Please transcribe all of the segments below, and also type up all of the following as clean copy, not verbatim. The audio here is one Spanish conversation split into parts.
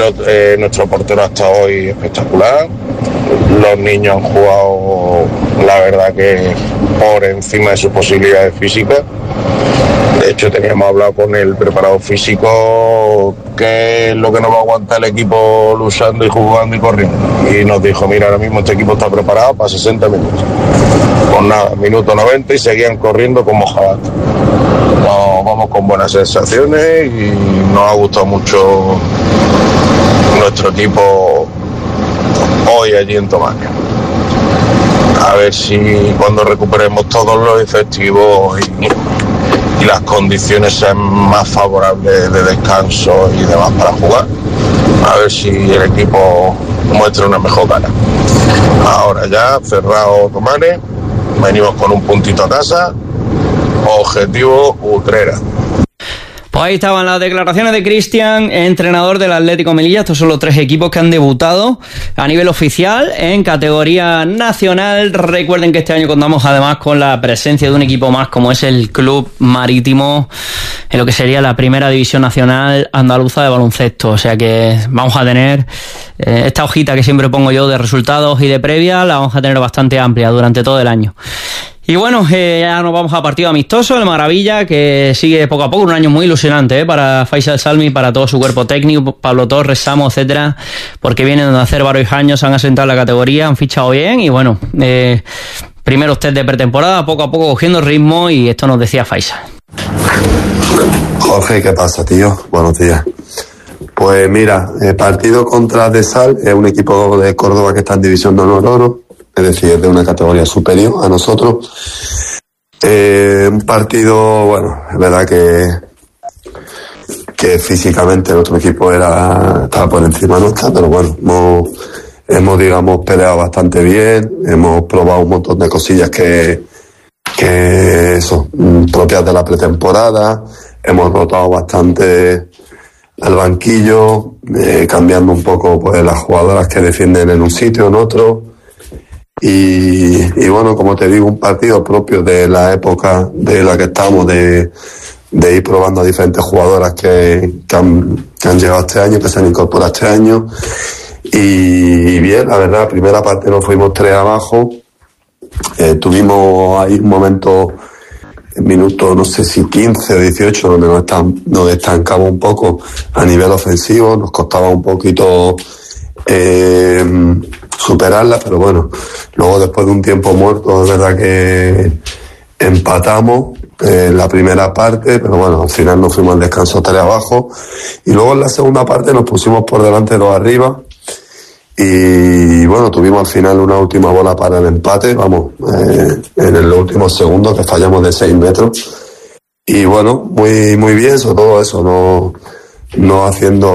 Nuestro portero ha estado hoy espectacular. Los niños han jugado, la verdad, que por encima de sus posibilidades físicas. De hecho, teníamos hablado con el preparador físico qué es lo que nos va a aguantar el equipo luchando y jugando y corriendo. Y nos dijo, mira, ahora mismo este equipo está preparado para 60 minutos. Pues nada, minuto 90 y seguían corriendo como jabalí. Nos vamos con buenas sensaciones y nos ha gustado mucho nuestro equipo hoy allí en Tomaca. A ver si cuando recuperemos todos los efectivos y las condiciones sean más favorables de descanso y demás para jugar, a ver si el equipo muestra una mejor cara. Ahora ya, cerrado Tomares, venimos con un puntito a casa, objetivo Utrera. Pues ahí estaban las declaraciones de Cristian, entrenador del Atlético Melilla. Estos son los 3 equipos que han debutado a nivel oficial en categoría nacional. Recuerden que este año contamos además con la presencia de un equipo más como es el Club Marítimo en lo que sería la primera división nacional andaluza de baloncesto. O sea que vamos a tener esta hojita que siempre pongo yo de resultados y de previa, la vamos a tener bastante amplia durante todo el año. Y bueno, ya nos vamos a partido amistoso, el Maravilla, que sigue poco a poco, un año muy ilusionante para Faisal Salmi, para todo su cuerpo técnico, Pablo Torres, Samo, etcétera, porque vienen de hacer varios años, se han asentado en la categoría, han fichado bien y bueno, primeros test de pretemporada, poco a poco cogiendo ritmo y esto nos decía Faisal. Jorge, ¿qué pasa, tío? Buenos días. Pues mira, el partido contra De Sal es un equipo de Córdoba que está en División de Honor Oro, es decir, de una categoría superior a nosotros. Un partido, bueno, es verdad que físicamente el otro equipo estaba por encima nuestra, pero bueno, hemos digamos, peleado bastante bien, hemos probado un montón de cosillas que propias de la pretemporada, hemos rotado bastante al banquillo, cambiando un poco pues las jugadoras que defienden en un sitio, en otro. Y bueno, como te digo, un partido propio de la época de la que estamos, de ir probando a diferentes jugadoras que han llegado este año, que se han incorporado este año. Y bien, la verdad, primera parte nos fuimos 3 abajo. Tuvimos ahí un momento, minuto no sé si 15 o 18, donde nos estancamos un poco a nivel ofensivo, nos costaba un poquito superarla, pero bueno, luego después de un tiempo muerto, es verdad que empatamos en la primera parte, pero bueno, al final nos fuimos al descanso 3 abajo, y luego en la segunda parte nos pusimos por delante 2 arriba, y bueno, tuvimos al final una última bola para el empate, en el último segundo, que fallamos de 6 metros, y bueno, muy, muy bien, sobre todo eso, no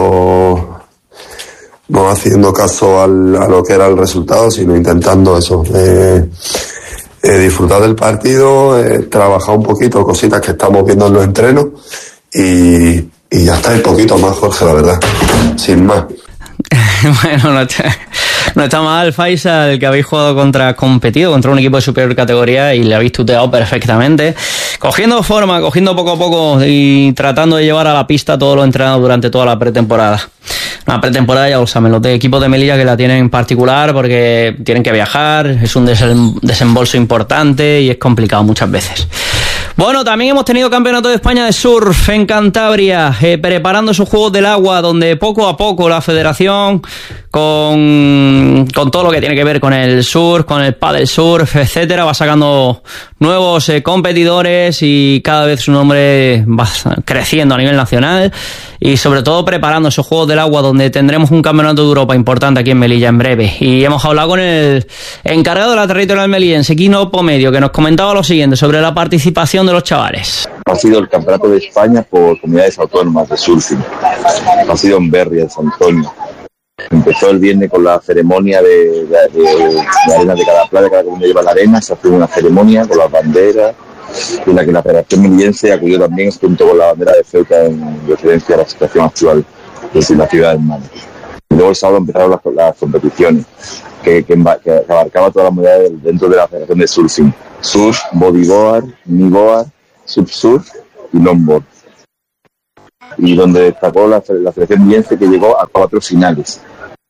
haciendo caso a lo que era el resultado, sino intentando eso, disfrutar del partido, trabajar un poquito, cositas que estamos viendo en los entrenos y ya está, un poquito más, Jorge, la verdad, sin más. Bueno, no está mal, Faisal, que habéis competido contra un equipo de superior categoría y le habéis tuteado perfectamente, cogiendo forma, cogiendo poco a poco y tratando de llevar a la pista todo lo entrenado durante toda la pretemporada. Una pretemporada, ya lo saben, los de equipos de Melilla que la tienen en particular porque tienen que viajar, es un desembolso importante y es complicado muchas veces. Bueno, también hemos tenido Campeonato de España de Surf en Cantabria, preparando sus Juegos del Agua, donde poco a poco la federación, con todo lo que tiene que ver con el surf, con el paddle surf, etcétera, va sacando nuevos competidores y cada vez su nombre va creciendo a nivel nacional y sobre todo preparando esos Juegos del Agua, donde tendremos un campeonato de Europa importante aquí en Melilla en breve. Y hemos hablado con el encargado de la territorial melillense, Quino Pomedio, que nos comentaba lo siguiente sobre la participación de los chavales. Ha sido el Campeonato de España por comunidades autónomas de surfing. Ha sido en Berria, en San Antonio. Empezó el viernes con la ceremonia de arena de cada playa, cada comunidad lleva la arena, se hace una ceremonia con las banderas, en la que la Federación Melillense acudió también junto con la bandera de Ceuta en referencia a la situación actual de la ciudad de Málaga. Y luego el sábado empezaron las competiciones que abarcaba todas las modalidades dentro de la Federación de Surfing: surf, bodyboard, kneeboard, surf y longboard. y donde destacó la selección viense, que llegó a 4 finales.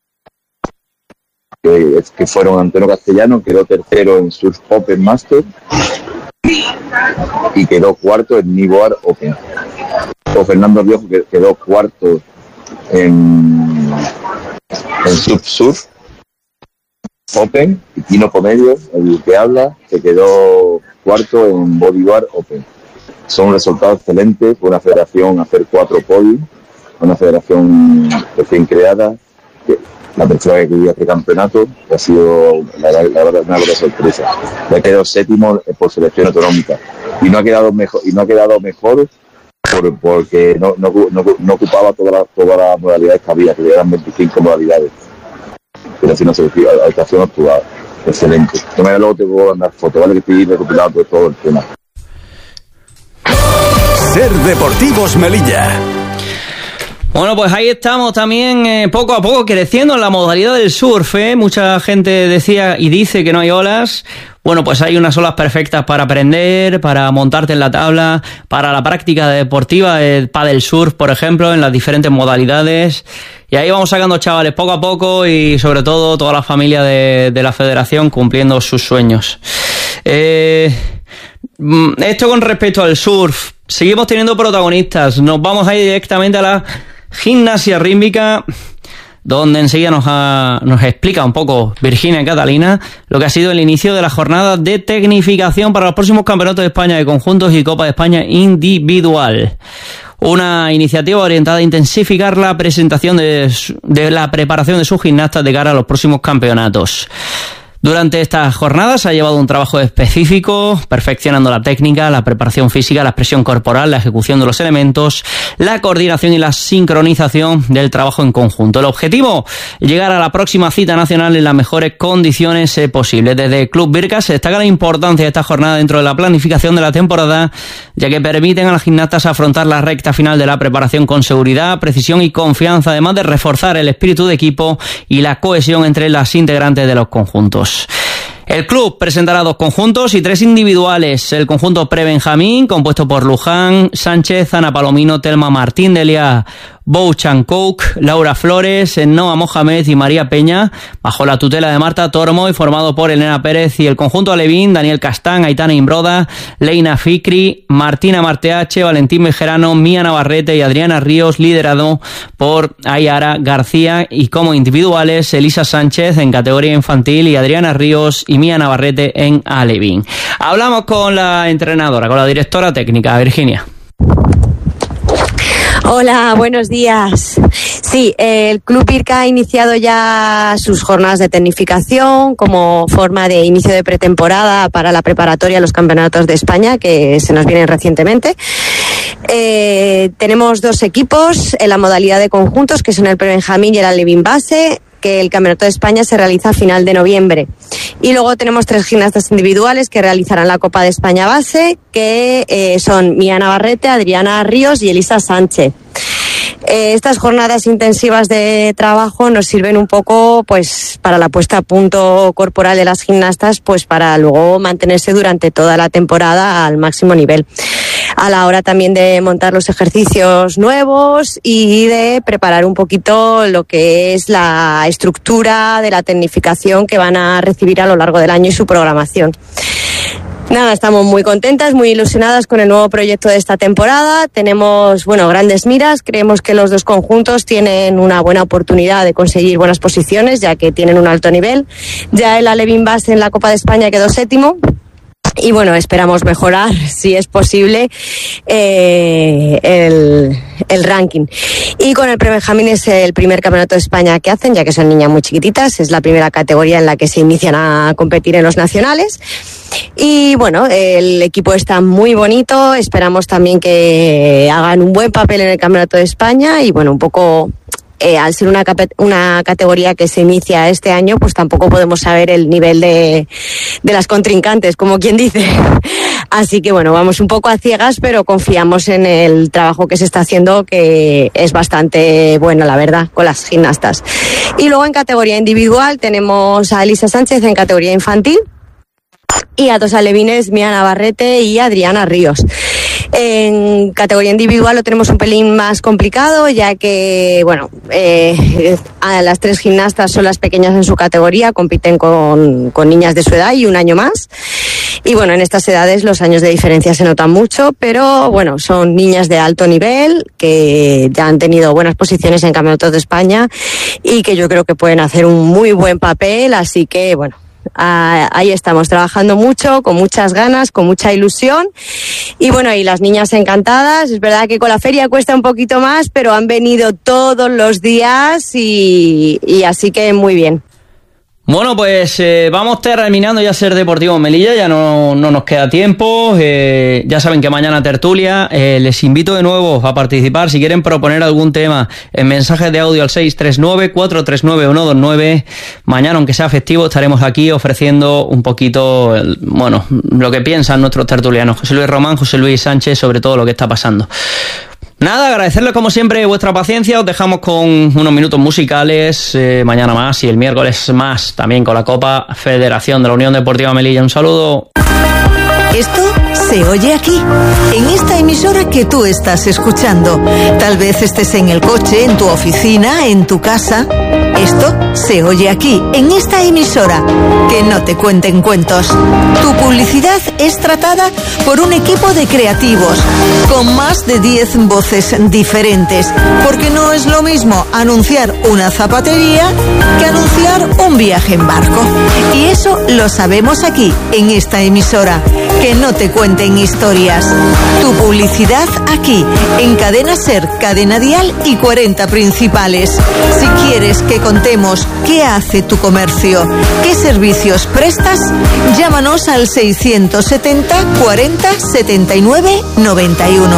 Que fueron Antonio Castellano, quedó tercero en Surf Open Master y quedó cuarto en Niboar Open. O Fernando Riojo, que quedó cuarto en Surf Open, y Tino Pomedio, el que habla, que quedó cuarto en Bodyguard Open. Son resultados excelentes, una federación hacer 4 podios, una federación recién creada, la tercera vez que vive este campeonato, que ha sido la verdad una gran sorpresa. Le ha quedado séptimo por selección autonómica y no ha quedado mejor porque no ocupaba todas las modalidades que había, que eran 25 modalidades. Pero si no se decía, la estación actual, excelente. Luego te puedo mandar fotos, ¿vale? Que estoy recopilando todo el tema. Ser Deportivos Melilla. Bueno, pues ahí estamos también poco a poco creciendo en la modalidad del surf, ¿eh? Mucha gente decía y dice que no hay olas. Bueno, pues hay unas olas perfectas para aprender, para montarte en la tabla, para la práctica deportiva, el paddle surf, por ejemplo, en las diferentes modalidades. Y ahí vamos sacando chavales poco a poco y sobre todo toda la familia de la federación cumpliendo sus sueños. Esto con respecto al surf. Seguimos teniendo protagonistas. Nos vamos a ir directamente a la gimnasia rítmica, donde enseguida nos explica un poco Virginia Catalina lo que ha sido el inicio de la jornada de tecnificación para los próximos campeonatos de España de conjuntos y Copa de España individual. Una iniciativa orientada a intensificar la presentación de la preparación de sus gimnastas de cara a los próximos campeonatos. Durante estas jornadas se ha llevado un trabajo específico, perfeccionando la técnica, la preparación física, la expresión corporal, la ejecución de los elementos, la coordinación y la sincronización del trabajo en conjunto. El objetivo, llegar a la próxima cita nacional en las mejores condiciones posibles. Desde el Club Birka se destaca la importancia de esta jornada dentro de la planificación de la temporada, ya que permiten a las gimnastas afrontar la recta final de la preparación con seguridad, precisión y confianza, además de reforzar el espíritu de equipo y la cohesión entre las integrantes de los conjuntos. El club presentará 2 conjuntos y 3 individuales. El conjunto pre-Benjamín, compuesto por Luján Sánchez, Ana Palomino, Telma Martín Delia, Bou Chancouk, Laura Flores, Noa Mohamed y María Peña, bajo la tutela de Marta Tormo y formado por Elena Pérez, y el conjunto alevín, Daniel Castán, Aitana Imbroda, Leina Fikri, Martina Marteache, Valentín Bejerano, Mía Navarrete y Adriana Ríos, liderado por Ayara García, y como individuales, Elisa Sánchez en categoría infantil y Adriana Ríos y Mía Navarrete en alevín. Hablamos con la entrenadora, con la directora técnica, Virginia. Hola, buenos días. Sí, el Club Birka ha iniciado ya sus jornadas de tecnificación como forma de inicio de pretemporada para la preparatoria a los campeonatos de España que se nos vienen recientemente. Tenemos 2 equipos en la modalidad de conjuntos, que son el pre-Benjamín y el alevín base, que el Campeonato de España se realiza a final de noviembre. Y luego tenemos 3 gimnastas individuales que realizarán la Copa de España base, que son Mía Navarrete, Adriana Ríos y Elisa Sánchez. Estas jornadas intensivas de trabajo nos sirven un poco pues para la puesta a punto corporal de las gimnastas, pues para luego mantenerse durante toda la temporada al máximo nivel. A la hora también de montar los ejercicios nuevos y de preparar un poquito lo que es la estructura de la tecnificación que van a recibir a lo largo del año y su programación. Nada, estamos muy contentas, muy ilusionadas con el nuevo proyecto de esta temporada. Tenemos, grandes miras. Creemos que los 2 conjuntos tienen una buena oportunidad de conseguir buenas posiciones, ya que tienen un alto nivel. Ya el alevín base en la Copa de España quedó 7º. Y esperamos mejorar, si es posible, el ranking. Y con el pre-Benjamín es el primer campeonato de España que hacen, ya que son niñas muy chiquititas. Es la primera categoría en la que se inician a competir en los nacionales. Y el equipo está muy bonito. Esperamos también que hagan un buen papel en el campeonato de España y un poco... al ser una categoría que se inicia este año, pues tampoco podemos saber el nivel de las contrincantes, como quien dice. Así que vamos un poco a ciegas, pero confiamos en el trabajo que se está haciendo, que es bastante bueno, la verdad, con las gimnastas. Y luego en categoría individual tenemos a Elisa Sánchez en categoría infantil y a 2 alevines, Mía Navarrete y Adriana Ríos. En categoría individual lo tenemos un pelín más complicado, ya que, bueno, a las 3 gimnastas son las pequeñas en su categoría, compiten con niñas de su edad y un año más. Y bueno, en estas edades los años de diferencia se notan mucho, pero bueno, son niñas de alto nivel que ya han tenido buenas posiciones en campeonatos de España y que yo creo que pueden hacer un muy buen papel, así que bueno, ahí estamos trabajando mucho, con muchas ganas, con mucha ilusión y bueno, y las niñas encantadas. Es verdad que con la feria cuesta un poquito más, pero han venido todos los días y así que muy bien. Bueno, pues vamos terminando ya Ser Deportivo Melilla, ya no nos queda tiempo, ya saben que mañana tertulia, les invito de nuevo a participar, si quieren proponer algún tema en mensajes de audio al 639-439-129, mañana aunque sea festivo estaremos aquí ofreciendo un poquito, bueno, lo que piensan nuestros tertulianos, José Luis Román, José Luis Sánchez, sobre todo lo que está pasando. Nada, agradecerles como siempre vuestra paciencia, os dejamos con unos minutos musicales, mañana más y el miércoles más, también con la Copa Federación de la Unión Deportiva Melilla. Un saludo. Esto se oye aquí, en esta emisora que tú estás escuchando. Tal vez estés en el coche, en tu oficina, en tu casa. Esto se oye aquí, en esta emisora. Que no te cuenten cuentos. Tu publicidad es tratada por un equipo de creativos, con más de 10 voces diferentes. Porque no es lo mismo anunciar una zapatería que anunciar un viaje en barco. Y eso lo sabemos aquí, en esta emisora. Que no te cuenten historias. Tu publicidad aquí, en Cadena Ser, Cadena Dial y 40 Principales. Si quieres que contemos qué hace tu comercio, qué servicios prestas, llámanos al 670 40 79 91.